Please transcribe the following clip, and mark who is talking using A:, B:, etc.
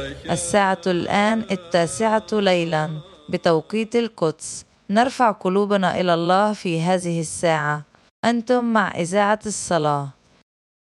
A: الساعة الآن 9 ليلا بتوقيت القدس. نرفع قلوبنا إلى الله في هذه الساعة. أنتم مع إذاعة الصلاة.